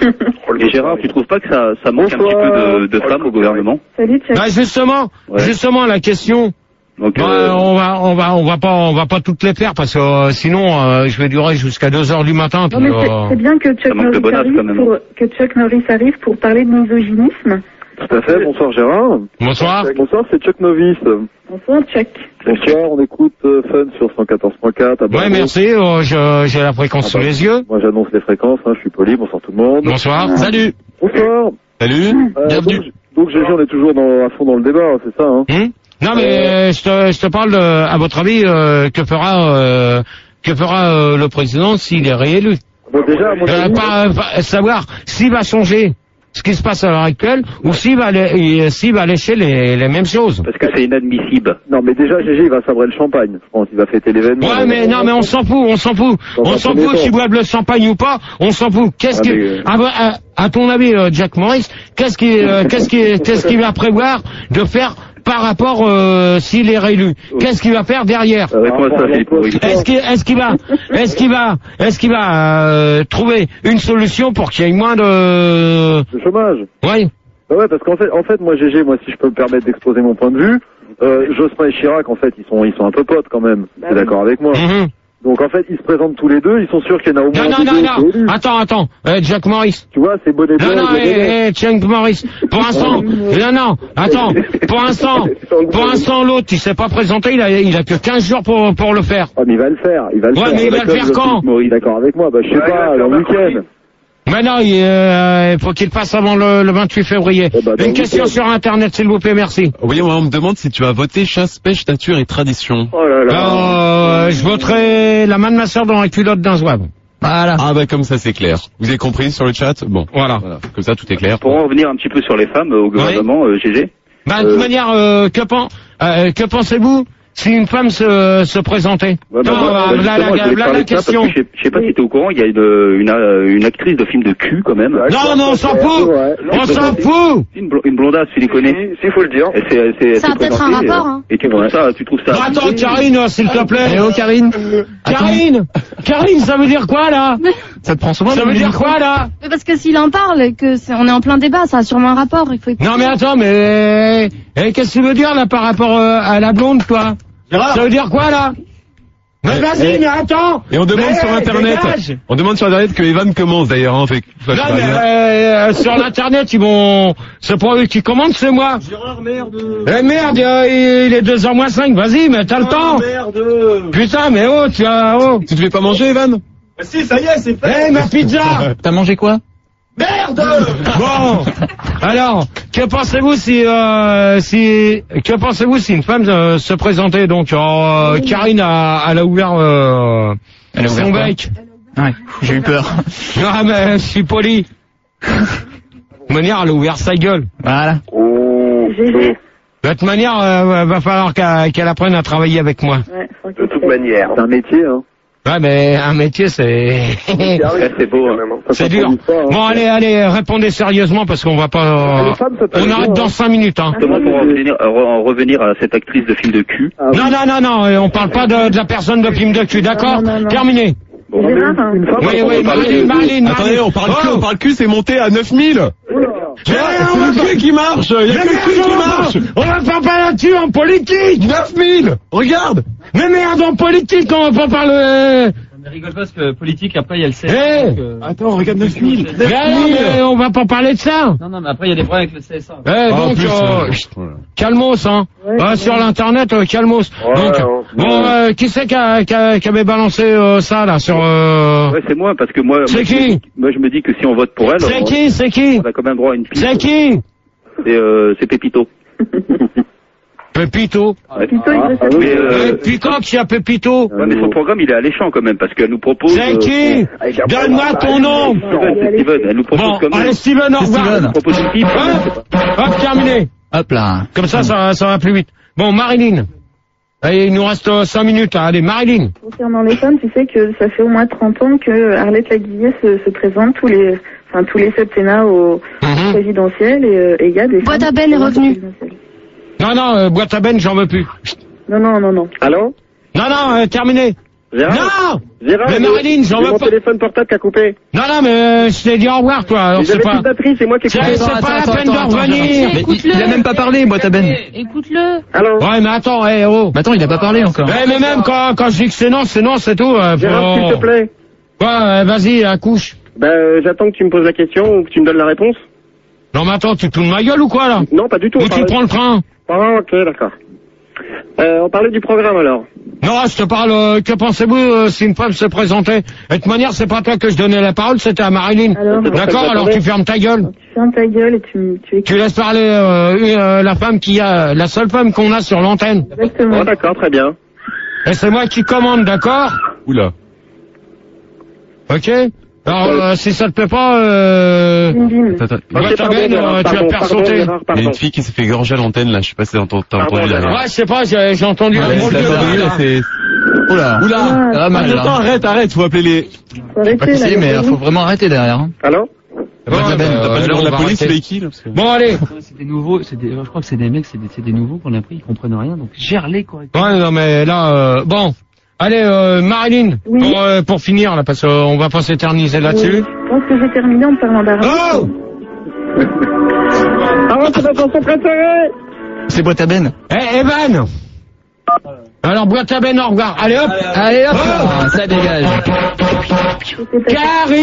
F: Et Gérard, tu trouves pas que ça, ça manque un petit peu de, de femmes au gouvernement?
B: Salut, Chuck.
A: Bah, justement,
F: Ouais.
A: justement, la question...
F: Donc,
A: Bah,
F: euh,
A: on va, on va, on va pas, on va pas toutes les faire parce que euh, sinon, euh, je vais durer jusqu'à deux heures du matin.
B: Non,
A: Puis,
B: mais c'est
A: euh,
B: c'est bien que Chuck,
F: manque de
B: Norris
F: bonasse, quand
B: arrive
F: même.
B: pour, que Chuck Norris arrive pour parler de misogynisme.
C: Tout à fait, bonsoir Gérard.
A: Bonsoir.
C: Bonsoir, c'est Chuck Novis.
B: Bonsoir, Chuck.
C: Bonsoir, on écoute euh, Fun sur cent quatorze point quatre. à
A: Ouais,
C: Bordeaux.
A: merci. euh, je- j'ai la fréquence
C: Ah
A: sous
C: bah,
A: les yeux.
C: Moi j'annonce les fréquences, hein, je suis poli, bonsoir tout le monde.
A: Bonsoir.
D: Salut.
C: Bonsoir.
D: Salut.
C: Euh,
D: Bienvenue.
C: donc, donc Gégé, on est toujours dans, à fond dans le débat, c'est ça, hein?
A: Hum non, mais euh, je, te, je te parle de, à votre avis, euh, que fera, euh, que fera euh, le président s'il est réélu?
C: Bon, déjà, à mon
A: Euh,
C: avis,
A: pas, pas- savoir s'il va changer ce qui se passe à l'heure actuelle ou s'il va, aller- s'il va lécher les, les mêmes choses.
F: parce que c'est inadmissible.
C: non, mais déjà, Gégé, il va sabrer le champagne. Je pense qu'il va fêter l'événement.
A: Ouais, mais non, mais on s'en fout, on s'en fout.
C: Dans
A: On
C: un
A: s'en
C: premier
A: fout
C: temps.
A: s'ils boivent le champagne ou pas, on s'en fout. Qu'est-ce
C: Ah,
A: qui,
C: mais, euh,
A: à, à- à ton avis, euh, Jack Morris, qu'est-ce qui, euh, qu'est-ce qui, qu'est-ce qu'il va prévoir de faire par rapport euh, s'il est réélu? Qu'est-ce qu'il va faire derrière?
C: Euh,
F: Réponds à ça, Philippe Maurice.
A: Est-ce qu'il, est-ce qu'il va, est-ce qu'il va, est-ce qu'il va euh, trouver une solution pour qu'il y ait moins de,
C: Le chômage.
A: oui.
C: Bah ouais, parce qu'en fait, en fait, moi, Gégé, moi, si je peux me permettre d'exposer mon point de vue, euh, Jospin et Chirac, en fait, ils sont, ils sont un peu potes quand même.
B: Bah
C: T'es
B: oui.
C: d'accord avec moi?
A: Mhm.
C: Donc, en fait, ils se présentent tous les deux, ils sont sûrs qu'il y en a au moins
A: Non, non,
C: un
A: non,
C: des deux
A: non.
C: qui est élu.
A: Attends, attends. Euh, Jack Morris.
C: Tu vois, c'est bonnet blanc
A: Non, non,
C: et bonnet blanc.
A: eh, eh, Jack Morris. Pour l'instant, non, non, attends. Pour l'instant, pour l'instant, l'autre, il s'est pas présenté, il a, il a que quinze jours pour, pour le faire.
C: Ah, mais il va le faire, il va le
A: Ouais,
C: faire.
A: mais il va le
C: D'accord,
A: faire quand?
C: Maurice, d'accord avec moi, bah, je sais pas, le week-end.
A: Mais non, il euh, faut qu'il passe avant le, le vingt-huit février.
C: Eh ben, dans
A: Une
C: le
A: question
C: week-end.
A: sur Internet, s'il vous plaît, merci.
D: Oui, on me demande si tu vas voter chasse, pêche, nature et tradition.
C: Oh là là.
A: Euh, je voterai la main de ma sœur dans la culotte d'un zouave.
E: Voilà.
D: Ah bah comme ça c'est clair. Vous avez compris sur le chat? Bon.
A: Voilà.
D: Voilà. Comme ça tout est clair.
F: Pour en revenir un petit peu sur les femmes euh, au gouvernement, euh, Gégé.
A: Bah, de toute manière, euh, que, pen- euh, que pensez-vous si une femme se, se présentait?
F: Ouais, bah,
A: Non,
F: moi,
A: bah,
F: bah,
A: là,
F: justement,
A: la,
F: je voulais
A: là,
F: parler
A: la
F: de ça parce
A: question.
F: que Je sais, je sais pas si t'es au courant, il y a une, une, euh, une actrice de film de cul quand même.
A: Non, non, on s'en fout.
C: Ouais.
A: On s'en fout.
F: Une, blo- une blondasse, tu les connais?
C: S'il faut le dire.
F: Elle s'est- elle s'est- elle
I: Ça a
F: s'est
I: peut-être un
F: présentée,
I: rapport,
F: euh,
I: hein.
F: Et tu trouves ça, tu trouves ça.
A: Bon, attends, Karine, s'il te plaît.
E: Eh oh, Karine.
A: Karine, Karine, ça veut dire quoi là?
E: Ça te prend souvent
A: Ça
E: le
A: veut dire
E: micro
A: quoi là?
I: Mais parce que s'il en parle, que c'est- on est en plein débat, ça a sûrement un rapport. Il faut écouter.
A: Non mais attends, mais eh, qu'est-ce que tu veux dire là par rapport euh, à la blonde, toi? Ça veut dire quoi là? Mais
D: Eh,
A: vas-y,
D: eh.
A: mais attends.
D: Et on demande
A: Mais,
D: sur internet.
A: dégage.
D: On demande sur internet que Evan commence d'ailleurs. Hein, fait que- faut
A: Non
D: pas
A: mais
D: dire.
A: euh, sur l'internet ils vont. C'est pas eux qui commandent, c'est moi.
J: Gérard, merde.
A: Eh merde, euh, il est deux heures moins cinq. Vas-y, mais t'as le temps.
J: Merde.
A: Putain, mais oh, tu as oh.
D: Tu te fais pas manger Evan?
J: Ah, si, ça y est, c'est fait.
A: Eh ma pizza.
E: T'as mangé quoi?
J: Merde.
A: Bon, alors, que pensez-vous si, euh, si, que pensez-vous si une femme euh, se présentait donc, euh, Karine a, elle a ouvert, euh,
E: Elle a ouvert
A: son
E: quoi
A: bec.
E: Ouais, j'ai eu peur.
A: Ah mais je suis poli. De manière, elle a ouvert sa gueule.
E: Voilà.
C: Oh,
B: Gégé.
A: De toute manière, euh, va falloir qu'elle qu'elle apprenne à travailler avec moi.
B: Ouais, faut
C: de
B: qu'il
C: toute
B: fasse.
C: manière. C'est un métier, hein.
A: Ouais, mais un métier, c'est,
F: Ouais, c'est beau. Hein.
C: Ça
A: c'est dur.
C: s'improvise pas, hein.
A: Bon, allez, allez, répondez sérieusement parce qu'on va pas,
C: Les femmes, ça peut
A: on
C: être
A: arrête
C: bien,
A: dans
C: hein.
A: cinq minutes, hein.
F: Justement, pour en revenir, en revenir à cette actrice de film de cul.
C: Ah, oui.
A: Non, non, non, non, euh, on parle pas de, de la personne de film de cul, d'accord?
B: Non, non, non.
A: Terminé.
F: Bon,
C: Non, mais
B: Gérard,
C: une- une femme,
A: Oui,
C: on
A: oui,
C: peut parler
A: Marilyn,
C: de-
A: Marilyn,
D: Attendez, on parle cul, on parle cul, c'est monté à neuf mille.
C: Oula.
D: C'est le cul qui marche. Il y a que le cul qui marche.
A: On va pas parler là-dessus en politique.
D: neuf mille. Regarde.
A: Mais merde, en politique, on va pas parler.
G: Mais rigole pas parce que politique, après il y a le C S
A: Eh.
G: A. donc, euh,
D: Attends, regarde neuf mille.
A: Mais non, mais on va pas parler de ça.
G: Non, non, mais après il y a des problèmes avec le C S A.
A: Eh,
D: Ah, en
A: donc,
D: plus,
A: euh,
D: euh,
A: chut,
D: voilà.
A: calmos, hein.
B: Ouais,
A: Euh,
B: c'est
A: sur
B: bon.
A: l'internet, euh, calmos.
C: Ouais,
A: donc,
C: ouais,
A: bon,
C: ouais.
A: euh, qui c'est qui, a- qui, a- qui avait balancé euh, ça là sur euh...
F: Ouais, c'est moi, parce que moi,
A: C'est
F: moi, je
A: qui
F: me dis- moi je me dis que si on vote pour elle,
A: C'est
F: on,
A: qui, c'est qui,
F: on a quand même droit à une piste.
A: c'est qui?
F: C'est euh, c'est Pépito.
A: Pépito.
B: Pito, il veut
C: Ah,
B: savoir.
F: Mais, euh,
A: Et puis quand qu'il y a Pépito?
F: ouais, mais son programme il est alléchant quand même, parce qu'elle nous propose.
A: C'est
F: euh,
A: qui? Donne-moi ton nom.
F: Steven, c'est Steven, elle nous propose
A: Bon,
F: quand même.
A: allez Steven, au revoir.
E: Steven.
F: Elle propose une pipe.
A: Hop, hop, terminé.
E: Hop là.
A: Comme ça, ça, ça va plus vite. Bon, Marilyn. Allez, il nous reste euh, cinq minutes. Hein. Allez, Marilyn.
B: Concernant les femmes, tu sais que ça fait au moins trente ans que Arlette Laguillet se, se présente tous les, enfin, tous les septennats au
A: Mhm.
B: présidentiel et euh, et il y a des
I: Boîte
B: femmes
I: à Ben
B: qui
I: est
B: sont
I: revenue.
B: au présidentiel.
A: Non, non, euh, boîte à ben, j'en veux plus.
B: Non, non, non, non.
C: Allô?
A: Non, non, euh, terminé.
C: Gérard?
A: Non!
C: Gérard,
A: Mais
C: j'ai-
A: Marilyn, j'en
C: j'ai
A: veux
C: mon
A: pas.
C: téléphone portable qui a coupé.
A: Non, non, mais euh, je t'ai dit au revoir, toi. Alors
C: Mais
A: c'est
C: j'avais
A: pas.
C: plus de batterie, c'est moi qui ai
A: C'est
C: coupé.
A: c'est
E: Attends,
A: pas la
E: attends,
A: peine de
E: attends, attends,
A: revenir.
E: Gérard. Mais il, il a même pas parlé, boîte à Ben.
I: Écoute-le.
C: Allô?
A: Ouais, mais attends, hé, oh.
E: Bah attends, il a pas parlé encore.
A: Ouais, mais même quand, quand je dis que c'est non, c'est non, c'est tout. Euh,
C: Gérard,
A: faut-
C: s'il te plaît.
A: Ouais, euh, vas-y, accouche.
C: Ben, euh, j'attends que tu me poses la question ou que tu me donnes la réponse.
A: Non, mais attends, tu te fous de ma gueule ou quoi, là?
C: Non, pas du tout.
A: Ou
C: on
A: tu
C: parlait-
A: prends le train?
C: Ah, ok, d'accord. Euh, on parlait du programme alors.
A: Non, je te parle, euh, que pensez-vous euh, si une femme se présentait? De toute manière, c'est pas toi que je donnais la parole, c'était à Marilyn.
B: Alors,
A: D'accord,
C: euh,
A: alors tu fermes ta gueule.
B: Tu fermes ta gueule et tu, m- tu écoutes.
A: Tu laisses parler euh, une, euh, la femme qui a, la seule femme qu'on a sur l'antenne.
B: Exactement.
C: Oh, d'accord, très bien.
A: Et c'est moi qui commande, d'accord?
D: Oula.
A: Ok? Alors, euh, si ça te plaît pas, euh...
B: Bim, bim.
D: Attends, attends.
A: Boîte
C: Ok,
A: à
C: pardon,
A: Ben,
C: Gérard,
A: euh, tu vas
C: pardon,
A: te faire
C: pardon,
A: sauter.
C: Gérard,
D: Il y a
C: pardon.
D: une fille qui s'est fait égorger à l'antenne là, je sais pas si t'as entendu, t'as
C: Pardon,
D: entendu là.
C: Gérard.
A: Ouais, je sais pas, j'ai j'ai entendu.
E: Ah,
A: le
E: mais
A: gros
E: c'est
A: gueule,
E: pas
A: là.
D: Là, c'est...
E: Oula.
D: Oula.
B: Ah,
E: Ça va mal
D: Attends,
E: là.
D: arrête, arrête, faut appeler les...
B: faut arrêter,
E: Pas
B: là,
E: possible, mais
B: les
E: il faut vraiment arrêter derrière. Hein.
C: Allô?
A: Ouais,
D: T'as
A: ben,
D: pas
A: euh,
D: le
A: là,
D: nom de
A: on
D: la
A: va
D: police,
A: arrêter.
D: c'est qui là parce que...
A: Bon, allez.
G: C'est des nouveaux, c'est des, je crois que c'est des mecs, c'est des, c'est des nouveaux qu'on a pris, ils comprennent rien, donc gère-les correctement.
A: Ouais, non, mais là, euh, bon. Allez, euh, Marilyn,
B: Oui.
A: pour, euh, pour finir, là, parce qu'on va pas s'éterniser là-dessus.
B: Je pense que j'ai terminé en parlant d'argent.
A: Oh!
C: Ah ouais, c'est ma chanson préférée!
E: C'est boîte à Ben.
A: Eh, Evan! Alors, boîte à Ben, au revoir. Allez, hop!
E: Allez hop,
A: Oh
E: là, ça dégage.
B: C'était pas-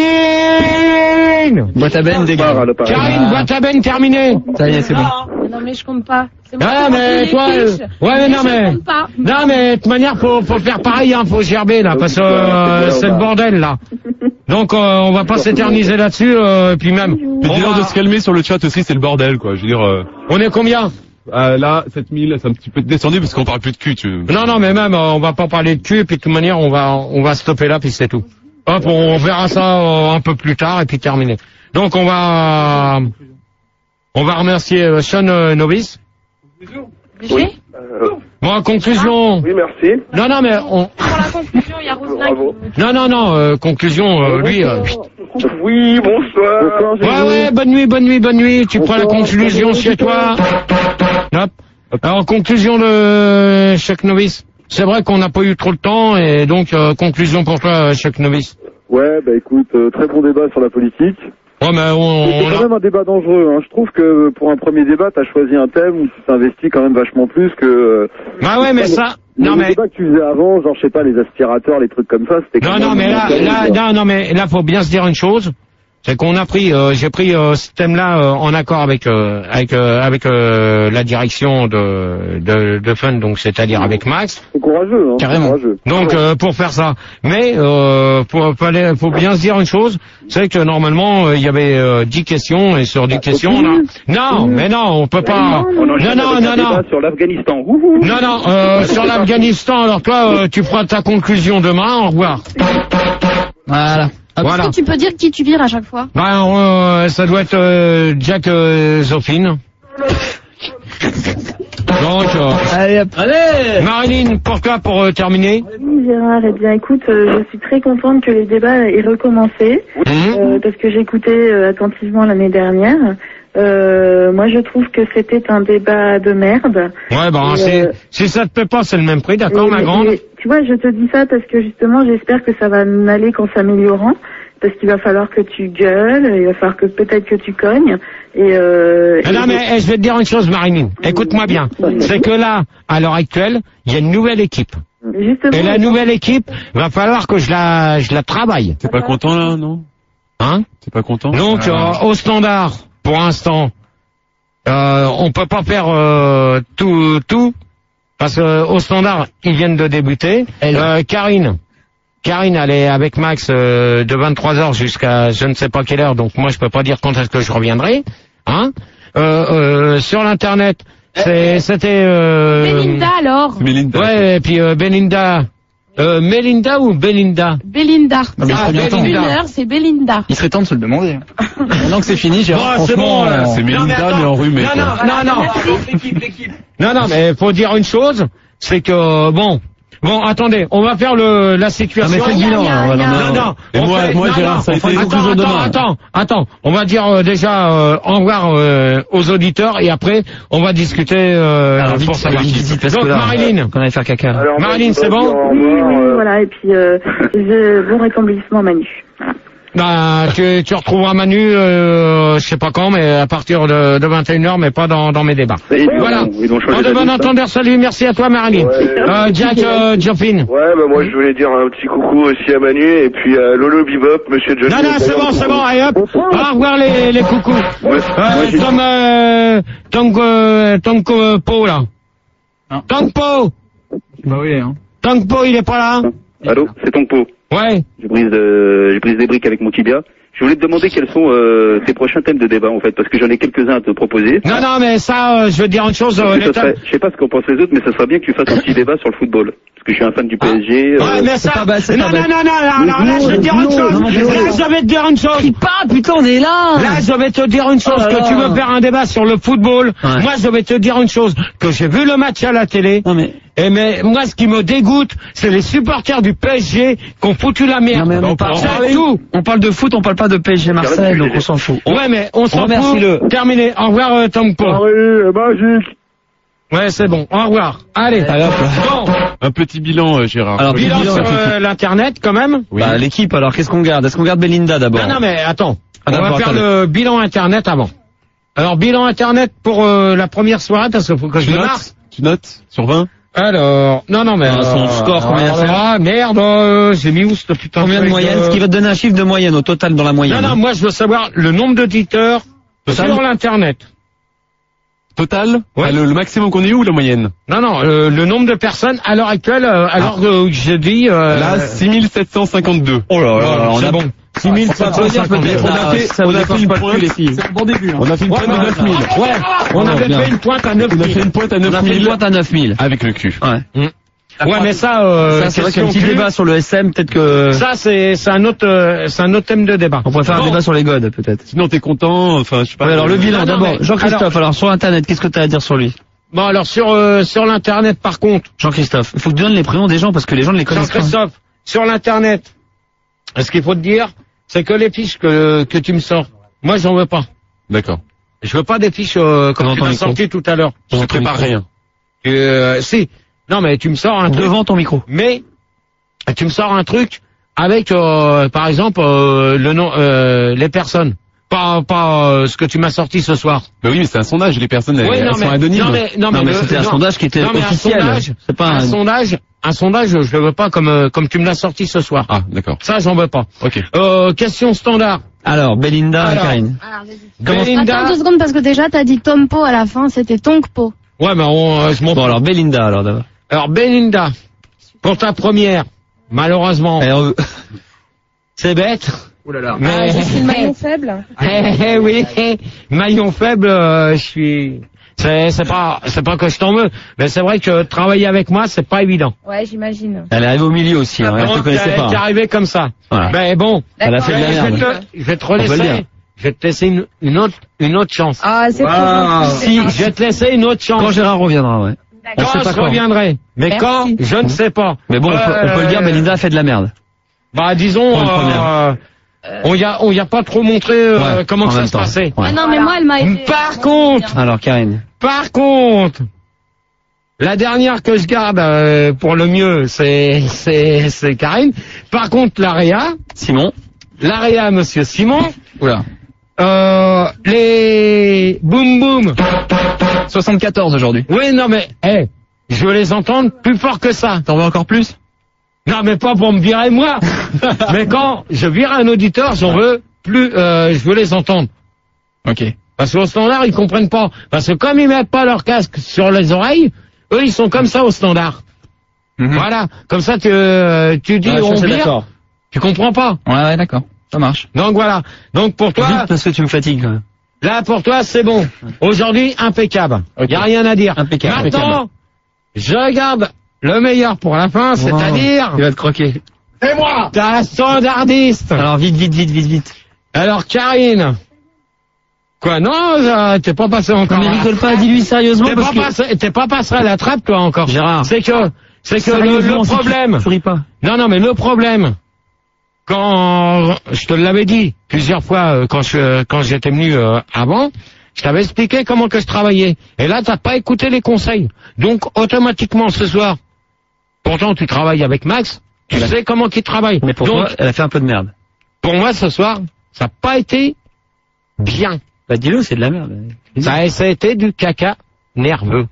A: Karine!
E: Boîte à Ben,
C: Ah,
E: dégage.
C: le pareil.
A: Karine, boîte à Ben, terminé.
E: Ça y est, c'est bon.
I: Non, mais je compte pas. C'est moi
A: Ah,
I: qui
A: mais
I: remplis
A: toi,
I: les
A: euh,
I: fiches.
A: ouais, mais non,
I: je
A: mais-
I: compte pas.
A: Non, mais de toute manière, faut, faut faire pareil, hein, faut gerber, là, parce que euh, c'est le bordel, là. Donc, euh, on va pas s'éterniser là-dessus, euh, et puis même.
D: Mais
A: on
D: dis-leur
A: va-
D: de se calmer sur le chat aussi, c'est le bordel quoi. Je veux dire, euh,
A: On est combien?
D: euh, là, sept mille, c'est un petit peu descendu parce qu'on parle plus de cul, tu
A: Non, non, mais même, euh, on va pas parler de cul, et puis de toute manière, on va, on va stopper là, puis c'est tout. Hop, on verra ça euh, un peu plus tard, et puis terminé. Donc, on va, on va remercier euh, Sean euh, Novice.
I: J'ai
A: Bon, en conclusion.
C: Oui, merci.
A: Non, non, mais on,
I: Pour la conclusion, il y a Roselin
C: Bravo.
I: qui...
A: non, non, non, euh, conclusion, euh, lui, euh,
C: Oui, bonsoir. Bonsoir,
A: ouais, ouais, bonne nuit, bonne nuit, bonne nuit, tu prends la conclusion chez toi. Hop. Alors, conclusion de Chuck Novice. C'est vrai qu'on n'a pas eu trop de temps, et donc, euh, conclusion pour toi, Chuck Novice.
C: Ouais, bah écoute, euh, très bon débat sur la politique.
A: Ouais, mais on,
C: C'est
A: on
C: quand
A: a-
C: même un débat dangereux. Hein. Je trouve que pour un premier débat, t'as choisi un thème où tu t'investis quand même vachement plus que... Euh,
A: Bah ouais, mais ça,
C: le
A: non, mais,
C: débat que tu faisais avant, genre, je sais pas, les aspirateurs, les trucs comme ça, c'était quand
A: non, non,
C: même...
A: mais là, là, non, non, mais là, faut bien se dire une chose. C'est qu'on a pris, euh, j'ai pris euh, ce thème-là euh, en accord avec euh, avec euh, avec euh, la direction de de, de Fun, donc c'est-à-dire avec Max.
C: C'est courageux, hein.
E: Carrément.
C: Courageux.
A: Donc euh, pour faire ça, mais euh, pour fallait- faut bien se dire une chose, c'est que normalement euh, il y avait euh, dix questions et sur dix questions on a non, mais non, on peut pas.
F: On enchaîne
A: Non, non,
F: avec
A: non,
F: un
A: non.
F: débat sur l'Afghanistan. Wouhou.
A: Non, non, euh, sur l'Afghanistan, alors toi, euh, tu feras ta conclusion demain, au revoir.
E: Voilà. Hop.
A: Voilà.
I: Est-ce que tu peux dire qui tu vires à chaque fois?
A: Bah, euh, ça doit être euh, Jack euh, Zophine. Donc, euh,
E: Allez hop.
G: Allez!
A: Marilyn, pour toi, pour euh, terminer.
B: Oui, Gérard, eh bien écoute, euh, je suis très contente que les débats aient recommencé,
A: Mhm.
B: euh, parce que j'écoutais euh, attentivement l'année dernière. Euh, moi, je trouve que c'était un débat de merde.
A: Ouais, bah,
B: Et,
A: c'est-
B: euh,
A: si ça te plaît pas, c'est le même prix, d'accord,
B: Et-
A: ma grande?
B: et, tu vois, je te dis ça parce que justement, j'espère que ça va n'aller qu'en s'améliorant, parce qu'il va falloir que tu gueules, il va falloir que peut-être que tu cognes. Et, euh,
A: Mais
B: et-
A: non, mais eh, je vais te dire une chose, Marilyn. Écoute-moi bien. C'est que là, à l'heure actuelle, il y a une nouvelle équipe.
B: justement,
A: Et la nouvelle équipe, va falloir que je la, je la travaille.
D: T'es pas content là, non?
A: Hein?
D: T'es pas content?
A: Donc,
D: Ah.
A: euh, au standard, pour l'instant, euh, on peut pas faire euh, tout, tout, parce que au standard, ils viennent de débuter. Euh, Karine, Karine, elle est avec Max euh, de vingt-trois heures jusqu'à je ne sais pas quelle heure, donc moi je peux pas dire quand est-ce que je reviendrai. Hein? Euh, euh, sur l'internet, c'est- c'était. Euh,
I: Belinda alors?
D: Mélinda.
A: Ouais, et puis euh, Belinda. Euh, Melinda ou Belinda?
I: Belinda.
E: Non, mais il serait bien temps.
I: Une heure, c'est Belinda.
E: Il serait temps de se le demander. Maintenant que c'est fini, j'ai
A: Bon, c'est
E: franchement.
A: bon, là.
E: euh,
D: C'est Mélinda mais enrhumé.
A: Non,
D: quoi.
A: non, non, non.
G: L'équipe, l'équipe.
A: Non, non, mais faut dire une chose, c'est que bon, Bon, attendez, on va faire le, la situation.
E: Ah, mais fais le bilan,
A: non,
E: hein, voilà,
A: non, non.
D: Et
A: on
D: moi,
A: fait-
D: moi,
A: non,
D: Gérard,
A: non,
D: ça a été
A: attends,
D: conclusion
A: attends,
D: demain.
A: attends, attends. On va dire euh, déjà euh, au revoir euh, aux auditeurs et après on va discuter euh,
E: Alors, vite,
A: pour savoir.
E: vite, vite, parce
A: Donc
E: que là,
A: Marilyn,
E: qu'on allait faire caca. là.
C: Alors,
A: Marilyn,
C: moi, je
A: c'est
C: voudrais
A: bon
C: dire au
B: Oui,
C: revoir,
B: oui,
C: euh,
B: voilà, et puis euh, je, bon rétablissement Manu. Voilà.
A: bah, tu, tu retrouveras Manu, euh, je sais pas quand, mais à partir de, de vingt et une heures, mais pas dans, dans mes débats.
F: Et ils
A: Voilà.
F: vont- ils vont changer
A: En de bon
F: d'habitude, hein.
A: entendeur, salut, merci à toi Marilyn.
H: Ouais.
A: Euh, Jack euh, Joffin.
H: Ouais, bah moi je voulais dire un petit coucou aussi à Manu et puis à Lolo Bebop, Monsieur Johnny.
A: Non, non, c'est bon, c'est bon, allez hop. Au revoir les, les coucous.
H: Ouais.
A: Euh, Tom, euh, Tom, euh, Tom, euh, Po, là.
E: Non.
A: Tom Po.
E: Bah oui, hein.
A: Tom Po, il est pas là?
F: Allô, c'est ton pot.
A: Ouais.
F: Je brise, de, je brise des briques avec mon tibia. Je voulais te demander quels sont euh, tes prochains thèmes de débat en fait, parce que j'en ai quelques-uns à te proposer.
A: Non, non, mais ça, euh, je veux dire une chose, euh,
F: Parce que
A: les
F: ça
A: thèmes-
F: serait- je sais pas ce qu'en pensent les autres, mais ça serait bien que tu fasses un petit débat sur le football. Parce que je suis un fan du P S G. euh,
A: Ouais, mais ça,
E: pas bête, c'est
A: non,
E: pas
A: non,
E: bête.
A: non, non, alors là, je vais te dire une chose.
E: non, non,
A: Là, je vais te dire une chose.
E: Crie pas, putain, on est là.
A: Là, je vais te dire une chose,
E: Oh là
A: que
E: là.
A: tu veux faire un débat sur le football.
E: Ouais.
A: Moi, je vais te dire une chose, que j'ai vu le match à la télé.
E: Non, mais.
A: Et mais moi, ce qui me dégoûte, c'est les supporters du P S G qui ont foutu la merde.
E: Non, mais on parle,
A: C'est tout.
E: on parle de foot, on parle pas de P S G Marseille, donc on s'en fout.
A: Ouais, mais on s'en fout.
E: remercie-le.
A: Terminé. Au revoir, euh, Tom Po.
C: Paris, magique.
A: Ouais, c'est bon. Au revoir. Allez.
E: Allez, hop là.
A: Bon.
D: Un petit bilan, euh, Gérard.
E: Alors,
A: Bilan
E: bilan,
A: sur
E: équipe.
A: euh, l'internet, quand même.
D: Oui.
E: Bah, l'équipe, alors, qu'est-ce qu'on garde? Est-ce qu'on garde Belinda d'abord?
A: Non, non, mais attends.
E: Ah,
A: On va
E: d'abord,
A: faire
E: attendez.
A: le bilan internet avant. Alors, bilan internet pour euh, la première soirée, parce qu'il faut que je
D: Tu
A: le marque.
D: notes, tu notes sur vingt?
A: Alors, non, non, mais...
E: Ah, son score, combien
A: alors
E: ça fait
A: là, merde, euh, j'ai mis où ce putain
E: Combien de
A: truc,
E: moyenne?
A: euh,
E: Ce qui va te donner un chiffre de moyenne, au total dans la moyenne.
A: Non, non, moi je veux savoir le nombre d'auditeurs
E: Total
A: sur l'internet.
D: Total?
A: Ouais.
D: Enfin, le, le maximum qu'on ait eu ou la moyenne?
A: Non, non, euh, le nombre de personnes à l'heure actuelle, euh, alors que je dis... Euh,
D: Là, six mille sept cent cinquante-deux.
E: Oh là là, là, on
A: c'est
E: a
A: bon. six mille sept cent cinquante.
E: peut-être,
D: On a
E: là,
D: fait,
E: ça
D: on
E: vous
D: a
E: apporte
D: fait une
E: pas le
D: pointe.
E: cul, les filles.
D: C'est un bon début, hein. On a fait une
A: Ouais,
D: pointe de
A: ouais,
D: neuf mille.
A: ouais, on
E: Oh,
A: avait
E: bien.
A: fait une pointe à neuf
D: On a fait
A: mille.
D: une pointe à
E: On
D: neuf
E: a fait une
D: mille.
E: pointe à neuf mille.
D: Avec le cul.
E: Ouais.
A: Ouais, mais ça, euh,
E: Ça, c'est vrai
A: question
E: qu'un petit
A: cul,
E: débat sur le S M, peut-être que...
A: ça c'est c'est un autre euh, c'est un autre thème de débat.
E: On pourrait faire un
A: Bon.
E: débat sur les godes, peut-être.
D: Sinon, t'es content, enfin, je sais pas.
E: Ouais, alors le bilan,
A: non,
E: d'abord.
A: mais-
E: Jean-Christophe, alors, sur Internet, qu'est-ce que tu as à dire sur lui?
A: Bon, alors sur euh, sur l'internet par contre,
E: Jean-Christophe. Il faut que tu donnes les prénoms des gens parce que les gens ne les connaissent pas.
A: Jean-Christophe, sur l'internet, ce qu'il faut te dire, c'est que les fiches que que tu me sors, moi j'en veux pas.
D: D'accord.
A: Je veux pas des fiches euh, comme
E: Devant
A: tu
E: ton
A: m'as
E: micro.
A: sorti tout à l'heure.
D: Je ne prépare rien.
A: Euh, si, non mais tu me sors un truc,
E: Devant ton micro.
A: mais tu me sors un truc avec euh, par exemple euh, le nom, euh, les personnes, pas pas euh, ce que tu m'as sorti ce soir.
D: Mais oui, mais c'est un sondage, les personnes, elles,
A: Oui,
D: elles
A: non,
D: sont
A: mais,
D: anonymes.
A: non mais non
E: Non, mais
A: le-
E: c'était un
A: non.
E: sondage qui était
A: Non, mais un
E: officiel.
A: sondage,
E: C'est pas
A: un
E: un...
A: sondage, un sondage, je le veux pas comme euh, comme tu me l'as sorti ce soir.
D: Ah, d'accord.
A: Ça, j'en veux pas.
D: Ok.
A: Euh, question standard.
E: Alors, Belinda et
A: Alors.
E: Karine.
A: Belinda.
I: Attends deux secondes parce que déjà t'as dit Tompo à la fin, c'était Tonkpo.
A: Ouais, mais on, euh, je m'en
E: Bon, alors, Belinda, alors, d'abord.
A: Alors, Belinda, pour ta première, malheureusement,
E: Alors, euh,
A: c'est bête.
E: oh là là.
A: Mais,
I: Ah, je suis le maillon faible.
A: eh, eh, oui, maillon faible, euh, je suis. C'est, c'est pas, c'est pas que je t'en veux, mais c'est vrai que travailler avec moi, c'est pas évident.
I: Ouais, j'imagine.
E: Elle est arrivée au milieu aussi, hein, elle te
A: Donc,
E: connaissait
A: t'es-
E: pas.
A: t'es arrivé comme ça.
E: Voilà.
A: Mais bon,
E: Elle a fait de la
A: je vais
E: merde.
A: te, je vais te
E: peut le dire.
A: relaisser. Je vais te laisser une, une autre, une autre chance.
I: Ah, c'est
E: Wow.
I: trop
A: Si, je vais te laisser une autre chance.
E: Quand Gérard reviendra, ouais. On
A: Quand
E: sait pas
A: je
E: quand.
A: reviendrai. Mais
I: Merci.
A: quand, je ne sais pas.
E: Mais bon, on, peut, on peut le dire,
A: Euh,
E: Belinda a fait de la merde.
A: Bah, disons,
E: Pour une première.
A: euh, on y a, on y a pas trop montré euh,
E: Ouais,
A: comment
E: en
A: que ça
E: même
A: se
E: temps.
A: passait.
E: Ouais.
I: Ah non, mais moi, elle m'a aidé.
A: Par contre,
E: Alors, Karine.
A: par contre, la dernière que je garde euh, pour le mieux, c'est, c'est, c'est Karine. Par contre, l'Aréa,
E: Simon.
A: l'Aréa, monsieur Simon,
E: Oula.
A: euh, les boum boum.
E: soixante-quatorze aujourd'hui.
A: Oui, non mais, eh, je veux les entendre plus fort que ça.
E: T'en veux encore plus?
A: Non, mais pas pour me virer moi. Mais quand je vire un auditeur, j'en veux plus, euh, je veux les entendre.
E: Ok.
A: Parce qu'au standard, ils comprennent pas. Parce que comme ils mettent pas leur casque sur les oreilles, eux, ils sont comme ça au standard.
E: Mhm.
A: Voilà. Comme ça, tu, euh, tu dis,
E: Ouais, ça,
A: on
E: c'est
A: vire,
E: d'accord.
A: tu comprends pas.
E: Ouais, ouais, d'accord. Ça marche.
A: Donc voilà. Donc pour toi,
E: Vite parce que tu me fatigues, quand même.
A: là, pour toi, c'est bon. Aujourd'hui, impeccable.
E: Ok.
A: Y a rien à dire.
E: Impeccable.
A: Maintenant, je garde le meilleur pour la fin, c'est-à-dire,
E: Il va te croquer.
J: Et moi
A: ta standardiste.
E: Alors, vite, vite, vite, vite, vite.
A: Alors, Karine. Quoi, non, euh, t'es pas passé encore.
E: Non, mais
A: à la
E: rigole pas,
A: trappe.
E: dis-lui sérieusement
A: T'es
E: parce
A: pas,
E: que...
A: passé, t'es pas passé à la trappe, toi, encore.
E: Gérard.
A: C'est que, c'est que le, le problème...
G: Tu ris pas.
A: Non, non, mais le problème, quand je te l'avais dit plusieurs fois euh, quand je quand j'étais venu euh, avant, je t'avais expliqué comment que je travaillais. Et là, t'as pas écouté les conseils. Donc, automatiquement, ce soir, pourtant, tu travailles avec Max, tu sais comment qu'il travaille.
G: Mais pour
A: Donc,
G: toi, elle a fait un peu de merde.
A: pour moi, ce soir, ça n'a pas été bien.
G: Bah dis-le, c'est de la merde.
A: Ça, ça a été du caca nerveux.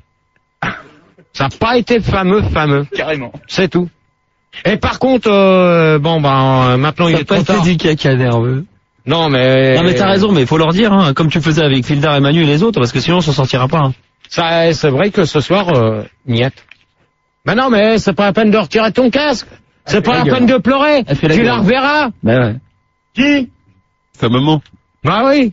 A: Ça n'a pas été fameux, fameux.
E: Carrément.
A: C'est tout. Et par contre, euh, bon, ben, maintenant il
G: Ça
A: est
G: a pas
A: trop
G: été
A: tard.
G: du caca nerveux.
A: Non, mais...
G: Non mais t'as raison, mais il faut leur dire, hein, comme tu faisais avec Fildar et Manu et les autres, parce que sinon on s'en sortira pas. Hein.
A: Ça, c'est vrai que ce soir, euh, niette. Mais non, mais c'est pas la peine de retirer ton casque. C'est pas la
G: gueule.
A: peine de pleurer.
G: Elle fait la
A: Tu
G: gueule.
A: la reverras.
G: Bah ouais.
A: Qui?
D: Sa maman.
A: Bah oui.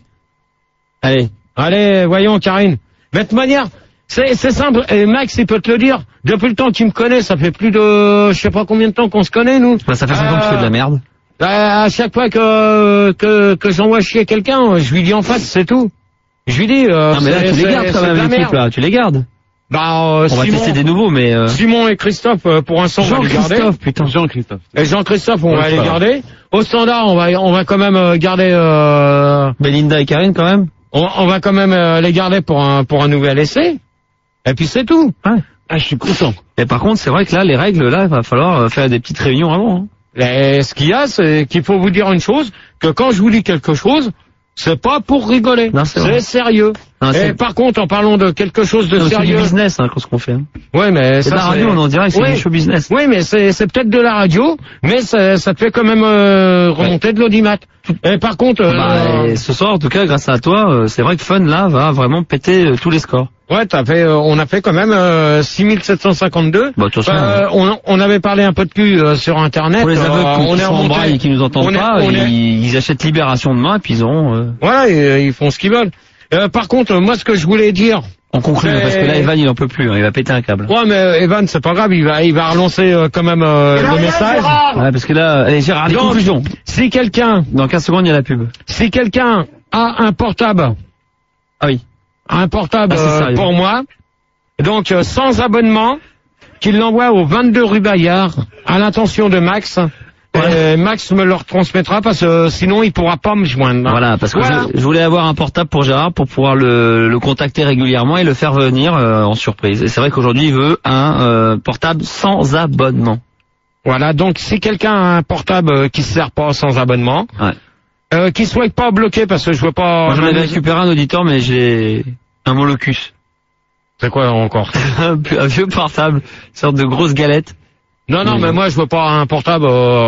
G: Allez.
A: Allez, voyons, Karine. Mais de toute manière, c'est, c'est simple. Et Max, il peut te le dire. Depuis le temps qu'il me connaît, ça fait plus de, je sais pas combien de temps qu'on se connaît, nous.
G: Bah ça fait cinq ans que tu fais de la merde.
A: Bah, à chaque fois que, que, que j'envoie chier quelqu'un, je lui dis en face, c'est tout. Je lui dis, euh,
G: Non mais là
A: c'est-
G: tu les
A: c'est-
G: gardes quand
A: c'est de
G: même
A: la
G: l'équipe
A: merde.
G: là, tu les gardes.
A: Bah, euh,
G: On va
A: Simon,
G: tester des nouveaux mais... Euh...
A: Simon et Christophe, euh, pour l'instant, on va les garder.
G: Jean-Christophe, putain.
D: Jean-Christophe.
A: Et Jean-Christophe, on
D: Ouais,
A: va les
D: ça va.
A: garder. Au standard, on va, on va quand même euh, garder, euh,
G: Belinda et Karine quand même.
A: on, on va quand même euh, les garder pour un, pour un nouvel essai. Et puis c'est tout.
G: Ouais.
D: Ah, je suis content.
G: Et par contre, c'est vrai que là, les règles, là, il va falloir euh, faire des petites réunions avant. Hein.
A: Et ce qu'il y a, c'est qu'il faut vous dire une chose, que quand je vous dis quelque chose, c'est pas pour rigoler.
G: Non, c'est vrai.
A: C'est sérieux.
G: Non,
A: Et
G: c'est
A: par contre, en parlant de quelque chose de
G: non, c'est du
A: sérieux.
G: business, hein, ce qu'on fait. Hein.
A: Ouais, mais
G: C'est de
A: ça,
G: la radio,
A: c'est-
G: on en dirait, c'est
A: Oui.
G: du show business.
A: Oui, mais c'est, c'est peut-être de la radio, mais ça, ça te fait quand même euh, remonter de l'audimat. Et par contre, euh,
G: Bah, et ce soir, en tout cas, grâce à toi, euh, c'est vrai que Fun, là, va vraiment péter euh, tous les scores.
A: ouais, t'as fait, euh, on a fait quand même euh, six mille sept cent cinquante-deux.
G: Bah, de toute façon,
A: Euh, on, on avait parlé un peu de cul euh, sur Internet.
G: pour les
A: euh,
G: aveugles
A: on
G: qui
A: est
G: sont en
A: remonté.
G: braille et qui nous entendent
A: on est-
G: pas,
A: on est-
G: ils, ils achètent Libération demain et puis ils auront... Euh...
A: Voilà, et, euh, ils font ce qu'ils veulent. Euh, par contre, moi, ce que je voulais dire.
G: On conclut,
A: Mais-
G: parce que là, Evan, il en peut plus, hein, il va péter un câble.
A: Ouais, mais euh, Evan, c'est pas grave, il va, il va relancer euh, quand même euh, le message.
G: Ouais, parce que là, allez, Gérard, les
A: Donc,
G: conclusions.
A: Si quelqu'un,
G: Dans quinze secondes, il y a la pub.
A: si quelqu'un a un portable,
G: Ah oui.
A: un portable
G: Ah, c'est
A: euh,
G: sérieux.
A: pour moi, donc euh, sans abonnement, qu'il l'envoie au vingt-deux rue Bayard, à l'intention de Max. Et Max me le retransmettra parce que euh, sinon il pourra pas me joindre.
G: Voilà, parce que
A: Voilà.
G: je, je voulais avoir un portable pour Gérard pour pouvoir le, le contacter régulièrement et le faire venir euh, en surprise. Et c'est vrai qu'aujourd'hui, il veut un euh, portable sans abonnement.
A: Voilà, donc si quelqu'un a un portable euh, qui se sert pas sans abonnement,
G: Ouais.
A: euh, qui souhaite pas bloquer parce que je veux pas...
G: Moi, j'en avais récupéré un auditeur, mais j'ai un Molocus.
A: C'est quoi encore?
G: un un vieux portable, une sorte de grosse galette.
A: Non, non,
G: Oui.
A: mais moi je veux pas un portable... Euh,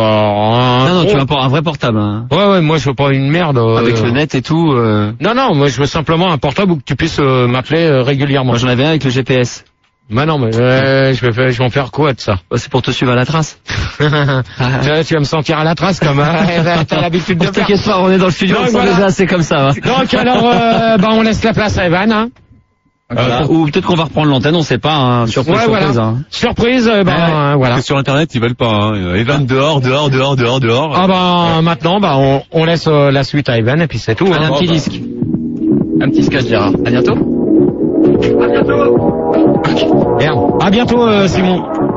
A: un
G: Non, non,
A: gros-
G: tu veux un, por- un vrai portable, hein.
A: Ouais, ouais, moi je veux pas une merde. euh,
G: Avec le net et tout. Euh...
A: Non, non, moi je veux simplement un portable où tu puisses euh, m'appeler euh, régulièrement.
G: Moi, j'en avais un avec le G P S.
A: Mais non, mais euh, je vais faire, je vais en faire quoi de ça?
G: Bah, c'est pour te suivre à la trace.
A: tu, vas, tu vas me sentir à la trace comme euh, t'as l'habitude de
G: Ne
A: faire.
G: t'inquiète pas, on est dans le studio,
A: Donc,
G: on sent
A: voilà.
G: déjà, c'est comme ça. Hein.
A: Donc alors, euh, bah, on laisse la place à Evan. Hein.
G: Voilà. Ou peut-être qu'on va reprendre l'antenne, on sait pas, hein. Surprise,
A: Ouais,
G: surprise.
A: voilà.
G: Hein.
A: Surprise, euh, bah, euh, voilà.
D: Parce que sur Internet, ils veulent pas. Hein. Evan dehors, dehors, dehors, dehors, dehors.
A: Ah bah maintenant, bah on, on laisse euh, la suite à Evan et puis c'est tout.
G: Allez,
A: Hein.
G: un petit disque. Un petit sketch, Gérard. À bientôt.
A: Bien. À bientôt, euh, Simon.